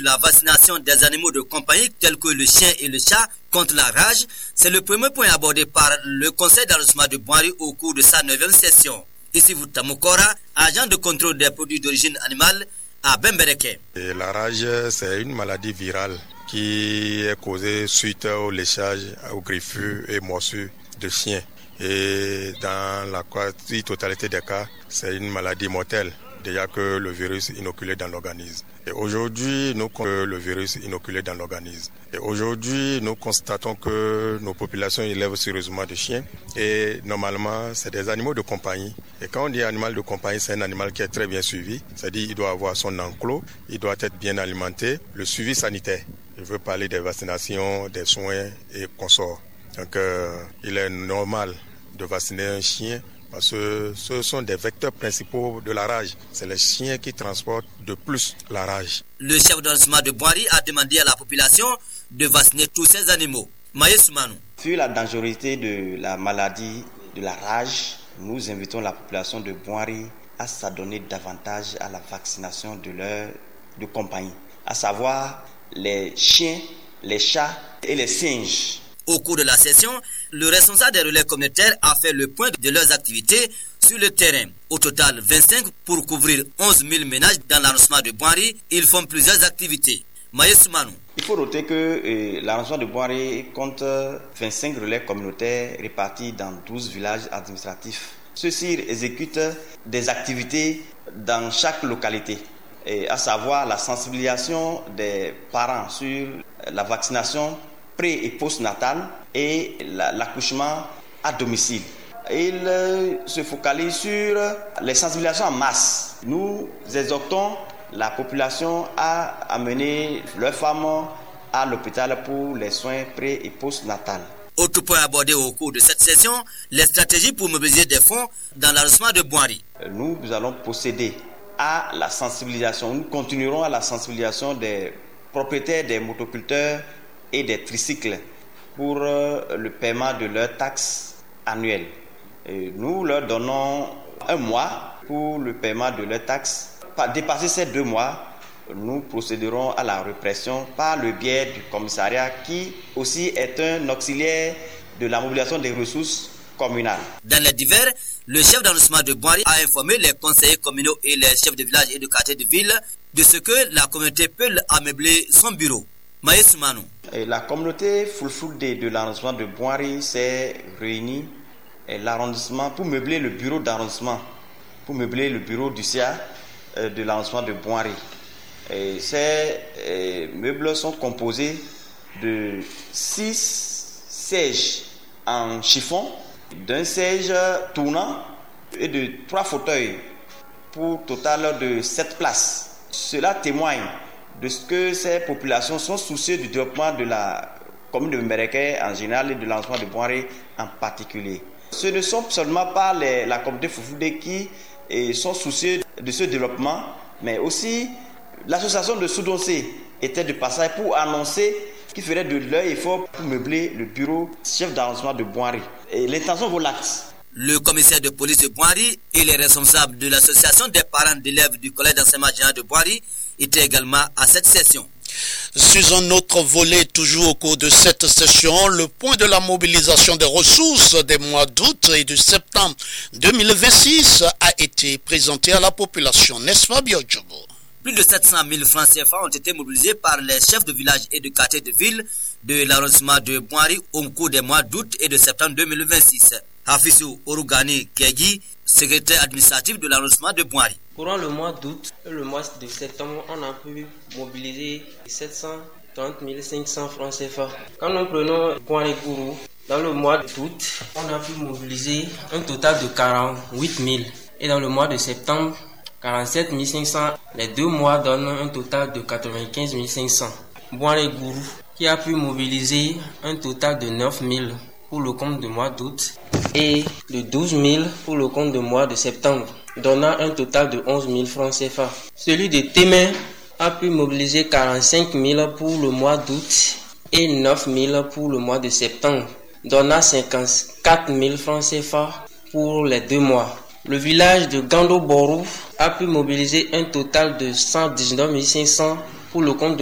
la vaccination des animaux de compagnie tels que le chien et le chat contre la rage. C'est le premier point abordé par le conseil d'arrondissement de Boiry au cours de sa 9e session. Ici Tamokora, agent de contrôle des produits d'origine animale à Bembereke. La rage, c'est une maladie virale qui est causée suite au léchage, aux griffures et morsures de chiens. Et dans la quasi-totalité des cas, c'est une maladie mortelle, déjà que le virus est inoculé dans l'organisme. Et aujourd'hui, nous constatons que nos populations élèvent sérieusement de chiens. Et normalement, c'est des animaux de compagnie. Et quand on dit animal de compagnie, c'est un animal qui est très bien suivi. C'est-à-dire qu'il doit avoir son enclos, il doit être bien alimenté. Le suivi sanitaire, je veux parler des vaccinations, des soins et consorts. Donc, il est normal de vacciner un chien parce que ce sont des vecteurs principaux de la rage. C'est les chiens qui transportent de plus la rage. Le chef d'arrondissement de Boiry a demandé à la population de vacciner tous ces animaux. Maye Soumanou. Vu la dangerosité de la maladie de la rage, nous invitons la population de Boiry à s'adonner davantage à la vaccination de compagnie, à savoir les chiens, les chats et les singes. Au cours de la session, le responsable des relais communautaires a fait le point de leurs activités sur le terrain. Au total, 25 pour couvrir 11 000 ménages dans l'arrondissement de Boiry. Ils font plusieurs activités. Maye Soumanou. Il faut noter que l'arrondissement de Boiry compte 25 relais communautaires répartis dans 12 villages administratifs. Ceux-ci exécutent des activités dans chaque localité, à savoir la sensibilisation des parents sur la vaccination pré- et post-natal et l'accouchement à domicile. Il se focalise sur les sensibilisations en masse. Nous exhortons la population à amener leurs femmes à l'hôpital pour les soins pré- et post-natal. Autre point abordé au cours de cette session, les stratégies pour mobiliser des fonds dans l'arrondissement de Boiry. Nous allons procéder à la sensibilisation. Nous continuerons à la sensibilisation des propriétaires des motoculteurs et des tricycles pour le paiement de leurs taxes annuelles. Et nous leur donnons un mois pour le paiement de leurs taxes. Dépasser ces 2 mois, nous procéderons à la répression par le biais du commissariat qui aussi est un auxiliaire de la mobilisation des ressources communales. Dans les divers, le chef d'arrondissement de Boiry a informé les conseillers communaux et les chefs de village et de quartier de ville de ce que la communauté peut ameubler son bureau. Maye Soumanou. La communauté Fulfulde de l'arrondissement de Boiry s'est réunie l'arrondissement pour meubler le bureau d'arrondissement, pour meubler le bureau du CA de l'arrondissement de Boiry. Ces meubles sont composés de 6 sièges en chiffon, d'un siège tournant et de 3 fauteuils pour total de 7 places. Cela témoigne de ce que ces populations sont soucieuses du développement de la commune de Bembereke en général et de l'arrondissement de Boiry en particulier. Ce ne sont seulement pas la communauté Fulfulde qui sont soucieux de ce développement, mais aussi l'association de Soudoncé était de passage pour annoncer qu'ils feraient de leur effort pour meubler le bureau chef d'arrondissement de Boiry. Et l'intention vaut l'acte. Le commissaire de police de Boiry et les responsables de l'association des parents d'élèves du collège d'enseignement général de Boiry étaient également à cette session. Sur un autre volet, toujours au cours de cette session, le point de la mobilisation des ressources des mois d'août et de septembre 2026 a été présenté à la population, n'est-ce pas, Biodjobo? Plus de 700 000 francs CFA ont été mobilisés par les chefs de village et de quartier de ville de l'arrondissement de Boiry au cours des mois d'août et de septembre 2026. Hafissou Orugani Kegi, secrétaire administratif de l'arrondissement de Boiry. Courant le mois d'août et le mois de septembre, on a pu mobiliser 730 500 francs CFA. Quand nous prenons Boiry Gourou, dans le mois d'août, on a pu mobiliser un total de 48 000. Et dans le mois de septembre, 47 500. Les 2 mois donnent un total de 95 500. Boiry Gourou, qui a pu mobiliser un total de 9 000 pour le compte du mois d'août et de 12 000 pour le compte du mois de septembre, donnant un total de 11 000 francs CFA. Celui de Témin a pu mobiliser 45 000 pour le mois d'août et 9 000 pour le mois de septembre, donnant 54 000 francs CFA pour les 2 mois. Le village de Gando Borou a pu mobiliser un total de 119 500 pour le compte de